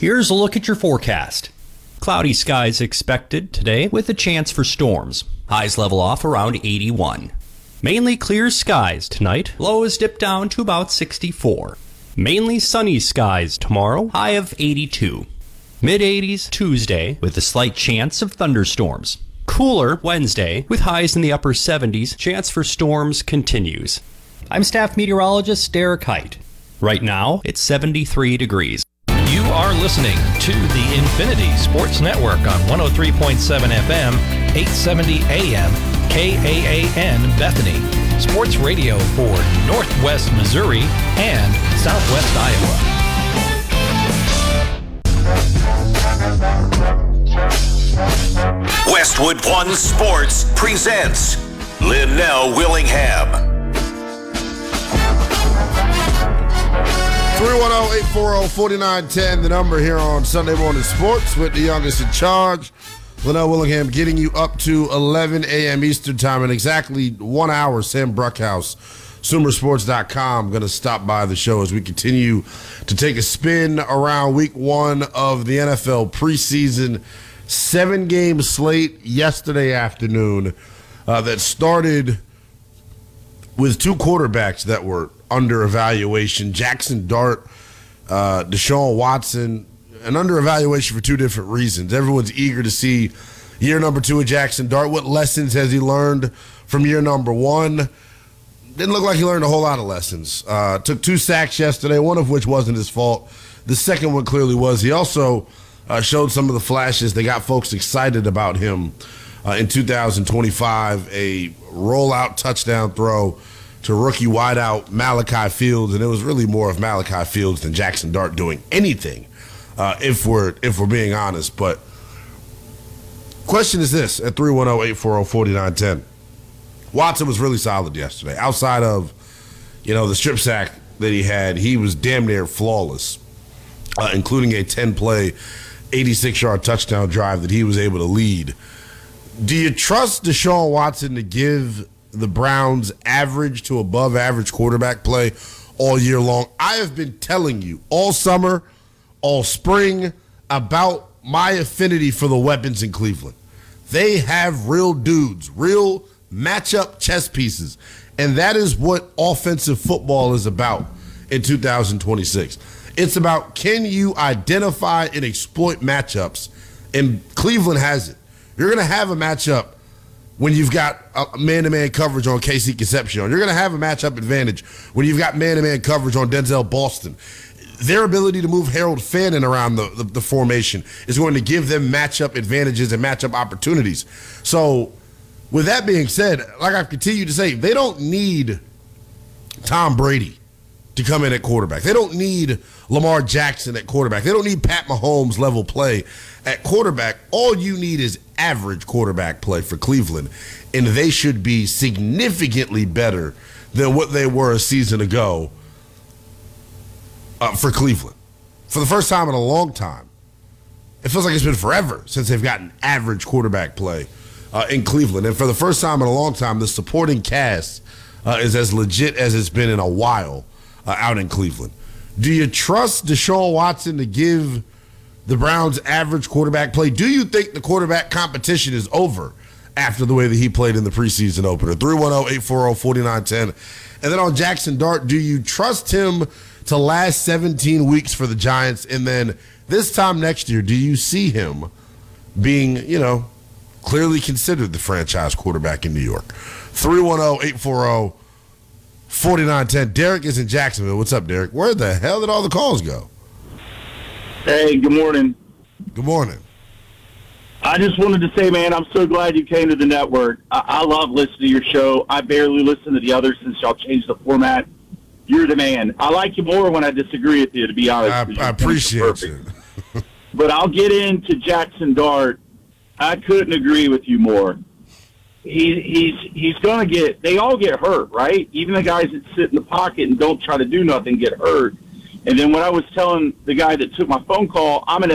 Here's a look at your forecast. Cloudy skies expected today with a chance for storms. Highs level off around 81. Mainly clear skies tonight. Lows dip down to about 64. Mainly sunny skies tomorrow. High of 82. Mid-80s Tuesday with a slight chance of thunderstorms. Cooler Wednesday with highs in the upper 70s. Chance for storms continues. I'm staff meteorologist Derek Height. Right now, it's 73 degrees. You are listening to the Infinity Sports Network on 103.7 FM, 870 AM, KAAN Bethany. Sports radio for Northwest Missouri and Southwest Iowa. Westwood One Sports presents Linnell Willingham. 310-840-4910, the number here on Sunday Morning Sports with the youngest in charge. Linnell Willingham getting you up to 11 a.m. Eastern Time in exactly 1 hour. Sam Bruckhouse, Sumersports.com, going to stop by the show as we continue to take a spin around week one of the NFL preseason. 7-game slate yesterday afternoon that started with two quarterbacks that were under evaluation. Jackson Dart, Deshaun Watson, and under evaluation for two different reasons. Everyone's eager to see year number 2 of Jackson Dart. What lessons has he learned from year number 1? Didn't look like he learned a whole lot of lessons. Took 2 sacks yesterday, one of which wasn't his fault. The second one clearly was. He also showed some of the flashes that got folks excited about him in 2025. A rollout touchdown throw to rookie wideout Malachi Fields, and it was really more of Malachi Fields than Jackson Dart doing anything, if we're being honest. But question is this at 310-840-4910. Watson was really solid yesterday. Outside of, the strip sack that he had, he was damn near flawless, including a 10-play, 86-yard touchdown drive that he was able to lead. Do you trust Deshaun Watson to give the Browns average to above average quarterback play all year long? I have been telling you all summer, all spring, about my affinity for the weapons in Cleveland. They have real dudes, real matchup chess pieces, and that is what offensive football is about in 2026. It's about, can you identify and exploit matchups? And Cleveland has it. You're going to have a matchup when you've got a man-to-man coverage on KC Concepcion. You're going to have a matchup advantage when you've got man-to-man coverage on Denzel Boston. Their ability to move Harold Fannin around the formation is going to give them matchup advantages and matchup opportunities. So with that being said, like I've continued to say, they don't need Tom Brady to come in at quarterback. They don't need Lamar Jackson at quarterback. They don't need Pat Mahomes level play at quarterback. All you need is average quarterback play for Cleveland, and they should be significantly better than what they were a season ago for Cleveland. For the first time in a long time, it feels like it's been forever since they've gotten average quarterback play in Cleveland. And for the first time in a long time, the supporting cast is as legit as it's been in a while out in Cleveland. Do you trust Deshaun Watson to give the Browns average quarterback play? Do you think the quarterback competition is over after the way that he played in the preseason opener? 310-840-4910. And then on Jackson Dart, do you trust him to last 17 weeks for the Giants? And then this time next year, do you see him being, clearly considered the franchise quarterback in New York? 310-840-4910. Derek is in Jacksonville. What's up, Derek? Where the hell did all the calls go? Hey, good morning. Good morning. I just wanted to say, man, I'm so glad you came to the network. I love listening to your show. I barely listen to the others since y'all changed the format. You're the man. I like you more when I disagree with you, to be honest. I appreciate you. But I'll get into Jackson Dart. I couldn't agree with you more. He's going to get – they all get hurt, right? Even the guys that sit in the pocket and don't try to do nothing get hurt. And then when I was telling the guy that took my phone call, I'm an